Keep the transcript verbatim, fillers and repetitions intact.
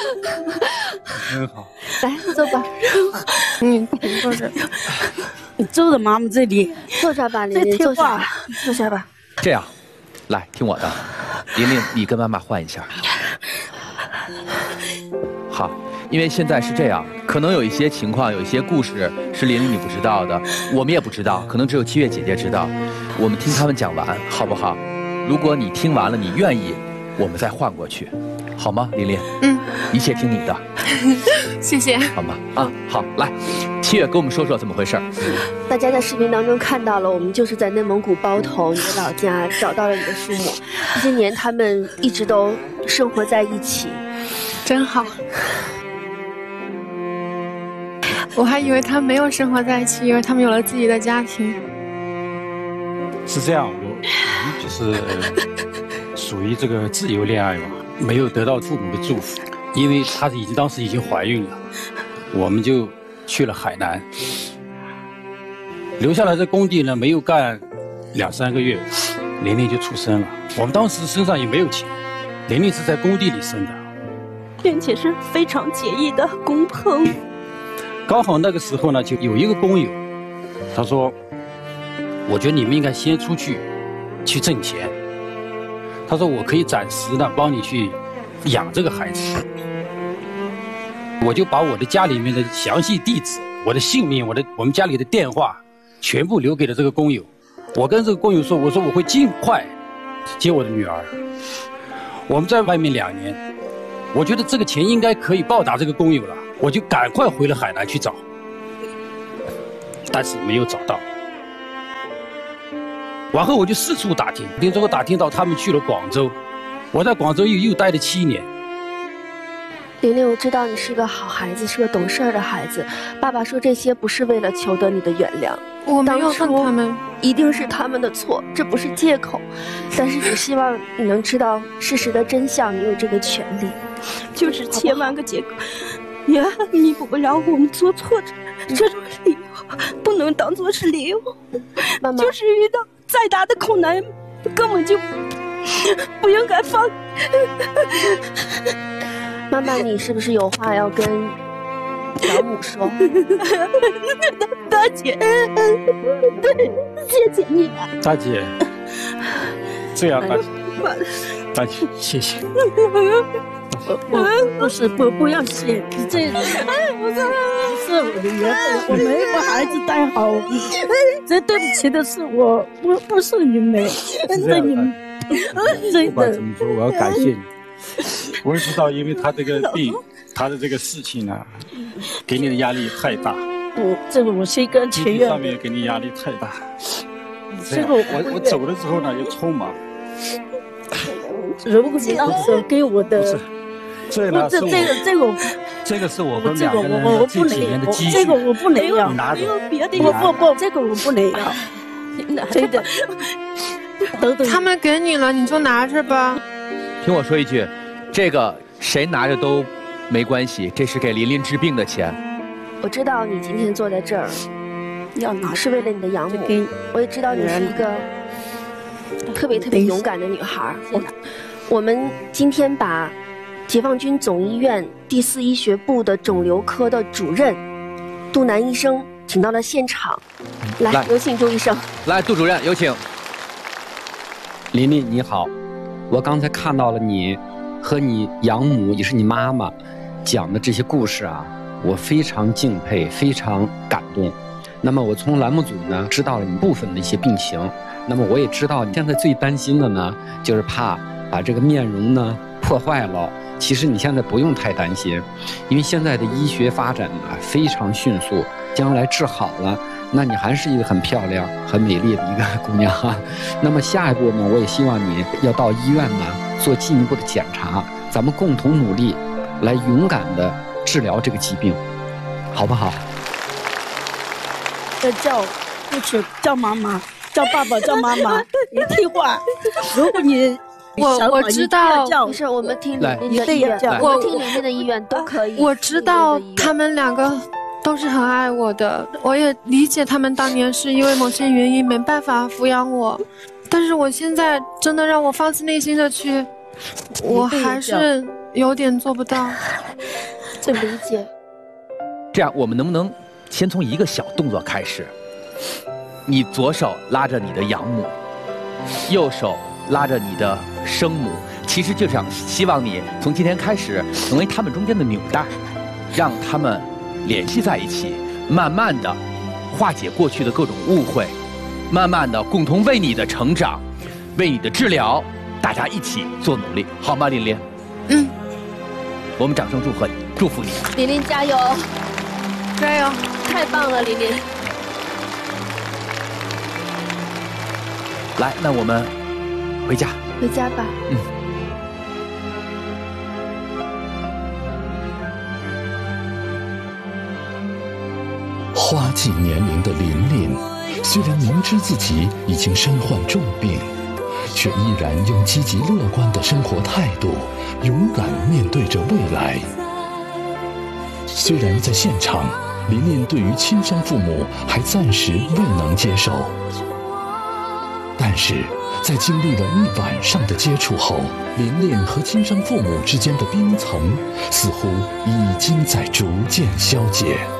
真好。 来，坐吧。 嗯，你坐这。 你坐在妈妈这里， 坐这吧，琳琳，坐下吧，坐下吧。 这样，来听我的，琳琳，你跟妈妈换一下。好，因为现在是这样，可能有一些情况，有一些故事是琳琳你不知道的，我们也不知道，可能只有七月姐姐知道。我们听他们讲完，好不好？如果你听完了，你愿意，我们再换过去，好吗，琳琳？嗯，一切听你的。 谢谢。 好吗？啊，好，来，七月跟我们说说怎么回事。 大家在视频当中看到了，我们就是在内蒙古包头你的老家找到了你的父母，这些年他们一直都生活在一起， 真好。我还以为他们没有生活在一起，以为他们有了自己的家庭。 是这样，我我们就是属于这个自由恋爱嘛，没有得到父母的祝福，因为她已经当时已经怀孕了，我们就去了海南，留下来在工地呢，没有干两三个月，琳琳就出生了。我们当时身上也没有钱，琳琳是在工地里生的， 并且是非常简易的工棚。 刚好那个时候呢，就有一个工友，他说：“我觉得你们应该先出去，去挣钱。”他说：“我可以暂时呢帮你去养这个孩子。”我就把我的家里面的详细地址、我的姓名、我的我们家里的电话，全部留给了这个工友。我跟这个工友说：“我说我会尽快接我的女儿。”我们在外面两年，我觉得这个钱应该可以报答这个工友了。我就赶快回了海南去找，但是没有找到。然后我就四处打听，听说我打听到他们去了广州，我在广州又又待了七年。 琳琳，我知道你是个好孩子，是个懂事的孩子。爸爸说这些不是为了求得你的原谅， 我没有恨他们， 一定是他们的错，这不是借口。但是只希望你能知道事实的真相，你有这个权利。 就是千万个借口。也弥补不了我们做错的这种理由，不能当作是理由。 妈妈， 就是遇到再大的困难，根本就不应该放。 妈妈，你是不是有话要跟养母说？ 大姐，对，谢谢你啊， 大姐。这样，大姐，大姐，谢谢。 不不是不不要谢，这不是我的缘分，我没把孩子带好，这对不起的是我，不不是你们，是你们。 不管怎么说，我要感谢你。我也知道，因为他这个病，他的这个事情呢，给你的压力太大。 我这个我是一个情愿上面给你压力太大。 这个我我走了之后呢，又匆忙。 如果你那时候给我的。 这呢是我， 这个这个这个是我们两个人这几年的积蓄。 这个我不能要， 拿着。 不不不，这个我不能要，真的。 等等，他们给你了，你就拿着吧。 听我说一句，这个谁拿着都没关系，这是给琳琳治病的钱。 我知道你今天坐在这儿， 要拿是为了你的养母。我也知道你是一个特别特别勇敢的女孩。我我们今天把解放军总医院第四医学部的肿瘤科的主任杜南医生请到了现场，来，来有请杜医生。 来，杜主任，有请。 琳琳你好，我刚才看到了你和你养母，也是你妈妈讲的这些故事啊，我非常敬佩，非常感动。那么我从栏目组呢知道了你部分的一些病情，那么我也知道你现在最担心的呢，就是怕把这个面容呢破坏了。其实你现在不用太担心，因为现在的医学发展呢非常迅速，将来治好了，那你还是一个很漂亮、很美丽的一个姑娘哈。那么下一步呢，我也希望你要到医院呢做进一步的检查，咱们共同努力，来勇敢的治疗这个疾病，好不好？ 要叫父亲，叫妈妈，叫爸爸，叫妈妈，你听话。如果你我我知道， 不是我们听琳琳的医院，我们听琳琳的医院都可以。 我知道他们两个都是很爱我的，我也理解他们当年是因为某些原因没办法抚养我，但是我现在真的让我发自内心的去，我还是有点做不到。 这理解。 这样，我们能不能先从一个小动作开始？你左手拉着你的养母，右手拉着你的生母，其实就想希望你从今天开始成为他们中间的纽带，让他们联系在一起，慢慢的化解过去的各种误会，慢慢的共同为你的成长，为你的治疗，大家一起做努力，好吗，琳琳？ 嗯， 我们掌声祝贺你，祝福你， 琳琳加油， 加油， 太棒了，琳琳。 来，那我们回家， 回家吧。 嗯。 花季年龄的琳琳，虽然明知自己已经身患重病，却依然用积极乐观的生活态度，勇敢面对着未来。虽然在现场，琳琳对于亲生父母还暂时未能接受，但是在经历了一晚上的接触后，琳琳和亲生父母之间的冰层似乎已经在逐渐消解。